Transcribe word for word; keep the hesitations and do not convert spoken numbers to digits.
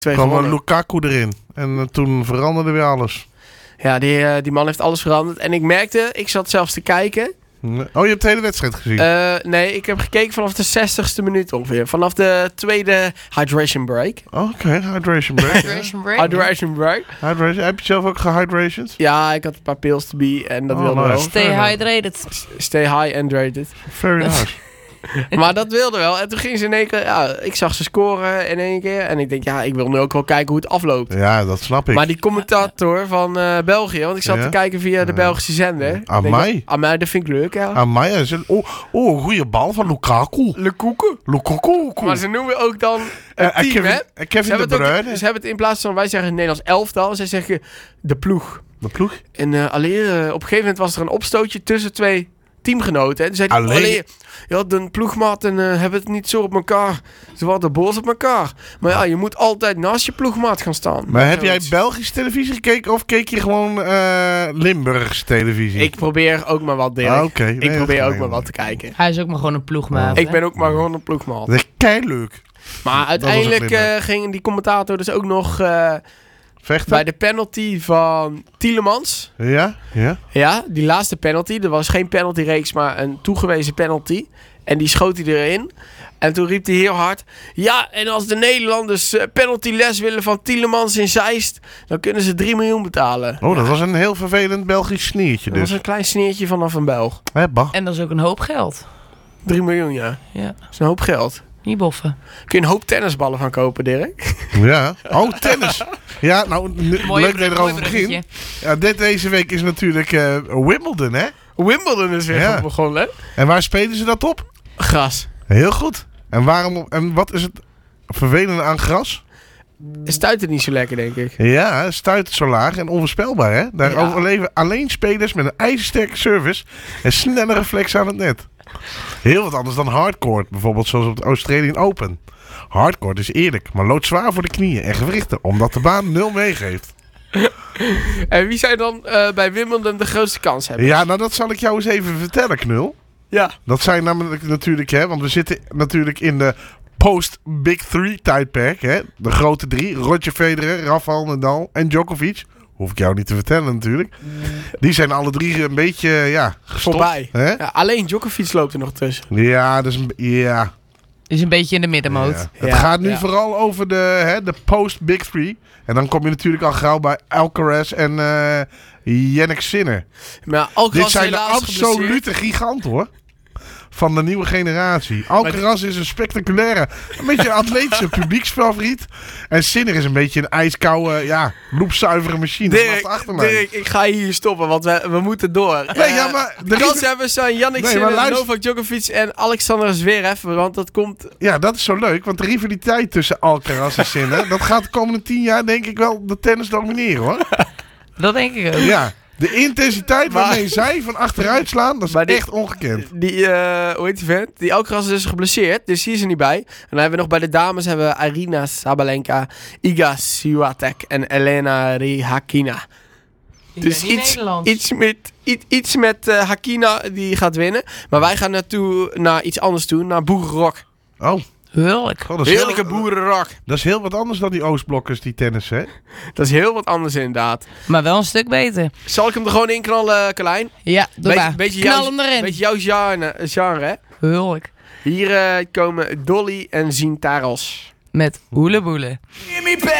Twee kwam gewonnen. Lukaku erin. En uh, toen veranderde weer alles. Ja, die, uh, die man heeft alles veranderd. En ik merkte, ik zat zelfs te kijken. Oh, je hebt de hele wedstrijd gezien? Uh, nee, ik heb gekeken vanaf de zestigste minuut ongeveer. Vanaf de tweede hydration break. Oké, okay, hydration break. Hydration break. Hydration break. Hydration. Heb je zelf ook gehydrated? Ja, ik had een paar pills te be en dat Oh, wilde nice. wel. Stay hydrated. Stay high and rated. Very nice. Maar dat wilde wel. En toen ging ze in één keer... Ja, ik zag ze scoren in één keer. En ik denk, ja, ik wil nu ook wel kijken hoe het afloopt. Ja, dat snap ik. Maar die commentator van uh, België... Want ik zat Ja? te kijken via de Belgische zender. Amai. Amai, dat vind ik leuk, ja. Amai. Oh, oh, een goede bal van Lukaku. Le Koeken. Lukaku. Maar ze noemen ook dan een Uh, team, Kevin, hè? uh, Kevin Ze hebben, de het ook, Bruyne. ze hebben het in plaats van... Wij zeggen in het Nederlands elftal. Zij zeggen de ploeg. De ploeg? En uh, alleen, uh, op een gegeven moment was er een opstootje tussen twee teamgenoten. En zei die, Alleen? alleen, ja, de ploegmaat en uh, hebben het niet zo op elkaar. Ze waren boos op elkaar. Maar ja, je moet altijd naast je ploegmaat gaan staan. Maar heb jij Zoiets. Belgische televisie gekeken of keek je gewoon uh, Limburgse televisie? Ik probeer ook maar wat, Dirk. Ah, oké. Nee, ik dat probeer ga ook ik maar wel. wat te kijken. Hij is ook maar gewoon een ploegmaat. Ik hè? ben ook maar gewoon een ploegmaat. Dat is keileuk. Maar uiteindelijk was ook uh, ging die commentator dus ook nog uh, Vechten? bij de penalty van Tielemans. Ja? Ja? Ja, die laatste penalty. Er was geen penaltyreeks, maar een toegewezen penalty. En die schoot hij erin. En toen riep hij heel hard... Ja, en als de Nederlanders uh, penaltyles willen van Tielemans in Zeist... dan kunnen ze drie miljoen betalen. Oh, dat was een heel vervelend Belgisch sniertje Dat was dus. een klein sneertje vanaf een Belg. Hè, bah. En dat is ook een hoop geld. drie miljoen, ja. Ja, Dat is een hoop geld. niet boffen. Kun je een hoop tennisballen van kopen, Dirk? Ja. Oh, tennis. Ja, nou, n- leuk dat je brug- erover mooi begint. bruggetje. Ja, dit, deze week is natuurlijk uh, Wimbledon, hè? Wimbledon is weer Ja. begonnen, hè? En waar spelen ze dat op? Gras. Heel goed. En, waarom, en wat is het vervelende aan gras? Stuit het niet zo lekker, denk ik. Ja, stuit zo laag en onvoorspelbaar, hè? Daar Ja. overleven alleen spelers met een ijzersterke service en snelle reflex aan het net. Heel wat anders dan hardcourt, bijvoorbeeld zoals op het Australian Open. Hardcourt is eerlijk, maar loodzwaar voor de knieën en gewrichten, omdat de baan nul meegeeft. En wie zijn dan uh, bij Wimbledon de grootste kans hebben? Ja, nou dat zal ik jou eens even vertellen, Knul. Ja. Dat zijn namelijk natuurlijk, hè, want we zitten natuurlijk in de post-Big Three tijdperk, hè. De grote drie, Roger Federer, Rafael Nadal en Djokovic. Hoef ik jou niet te vertellen natuurlijk. Die zijn alle drie een beetje, ja, gestopt. Voorbij. Hè? Ja, alleen Djokovic loopt er nog tussen. Ja, dus een, ja. Is een beetje in de middenmoot. ja. Ja, Het gaat nu ja. vooral over de, hè, de post-Big Three. En dan kom je natuurlijk al gauw bij Alcaraz en uh, Jannik Sinner. Maar Alcaraz Dit zijn de helaas geblesseerd. absolute giganten, hoor. Van de nieuwe generatie. Alcaraz is een spectaculaire, een beetje een atletische publieksfavoriet. En Sinner is een beetje een ijskoude, ja, loepzuivere machine. vanaf de Dirk, achterlijn. Dirk, ik ga hier stoppen, want we, we moeten door. Nee, Eh, ja, maar de de kans river- hebben zijn Jannik Nee, Sinner, maar luister- Novak Djokovic en Alexander Zverev. Want dat komt... Ja, dat is zo leuk, want de rivaliteit tussen Alcaraz en Sinner, dat gaat de komende tien jaar denk ik wel de tennis domineren, hoor. Dat denk ik ook. Ja, de intensiteit Maar- waarmee zij van achteruit slaan, dat is Maar die- echt ongekend. Die, eh, hoe heet die vent? Die Alcaraz is dus geblesseerd, dus die is er niet bij. En dan hebben we nog bij de dames hebben we Arina Sabalenka, Iga Swiatek en Elena Rybakina. Ik Dus ben niet iets, Nederlands. iets met, iets, iets met uh, Hakina die gaat winnen. Maar wij gaan naartoe naar iets anders toe, naar boerenrock. Oh, Heerlijk. God, dat, is Heerlijke heel, boerenrock. dat is heel wat anders dan die Oostblokkers die tennis, hè? Dat is heel wat anders inderdaad. Maar wel een stuk beter. Zal ik hem er gewoon in knallen, Carlijn? Ja, doe Beetje, maar. beetje, Knal jouw, hem erin. beetje jouw genre, genre hè? Heerlijk. Hier uh, komen Dolly en Zintaros. Met hoeleboelen. Give me back